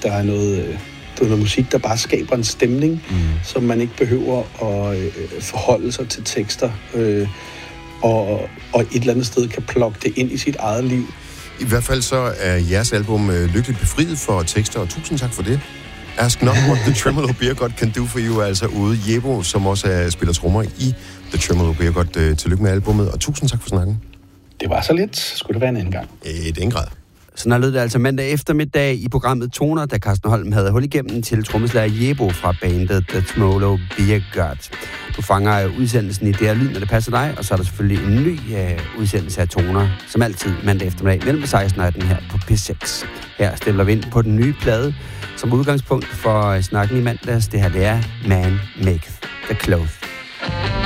der er noget musik, der bare skaber en stemning, som man ikke behøver at forholde sig til tekster, og et eller andet sted kan plukke det ind i sit eget liv. I hvert fald så er jeres album lykkeligt befriet for tekster, og tusind tak for det. Ask Not What The Tremolo Beer God Can Do For You er altså ude. Jebo, som også spiller trommer i The Tremolo Beer God. Tillykke med albumet, og tusind tak for snakken. Det var så lidt. Skulle det være en anden gang? I den grad. Sådan lød det altså mandag eftermiddag i programmet Toner, da Carsten Holm havde hul igennem til trommeslager Jebo fra bandet The Tremolo Beer God. Du fanger udsendelsen i det her lyd, når det passer dig, og så er der selvfølgelig en ny udsendelse af Toner, som altid mandag eftermiddag mellem 16 og 18 her på P6. Her stiller vi ind på den nye plade, som udgangspunkt for snakken i mandags. Det her, det er Man Maketh The Cloth.